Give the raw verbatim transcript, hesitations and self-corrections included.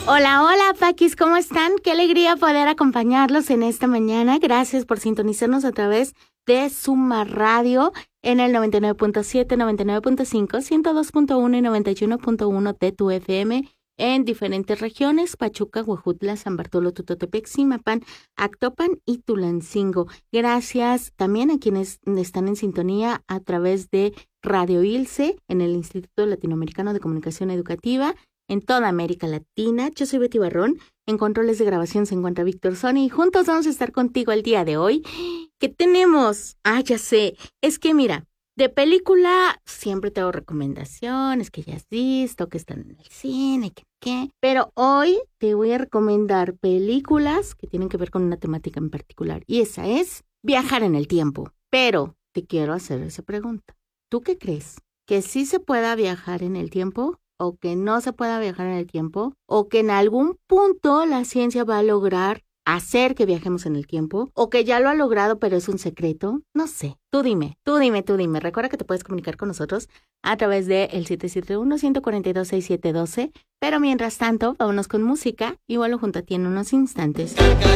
Hola, hola, Paquis, ¿cómo están? Qué alegría poder acompañarlos en esta mañana. Gracias por sintonizarnos a través de Suma Radio en el noventa y nueve punto siete, noventa y nueve punto cinco, ciento dos punto uno y noventa y uno punto uno de tu F M en diferentes regiones: Pachuca, Huejutla, San Bartolo, Tutotepec, Zimapán, Actopan y Tulancingo. Gracias también a quienes están en sintonía a través de Radio ILSE en el Instituto Latinoamericano de Comunicación Educativa en toda América Latina. Yo soy Betty Barrón. En controles de grabación se encuentra Víctor Sony y juntos vamos a estar contigo el día de hoy. ¿Qué tenemos? Ah, ya sé. Es que mira, de película siempre te hago recomendaciones que ya has visto, que están en el cine, que qué. Pero hoy te voy a recomendar películas que tienen que ver con una temática en particular. Y esa es viajar en el tiempo. Pero te quiero hacer esa pregunta. ¿Tú qué crees? ¿Que sí se pueda viajar en el tiempo? ¿O que no se pueda viajar en el tiempo? ¿O que en algún punto la ciencia va a lograr hacer que viajemos en el tiempo? ¿O que ya lo ha logrado pero es un secreto? No sé. Tú dime, tú dime, tú dime. Recuerda que te puedes comunicar con nosotros a través de el siete siete uno, uno cuatro dos, seis siete uno dos. Pero mientras tanto, vámonos con música y vuelvo junto a ti en unos instantes.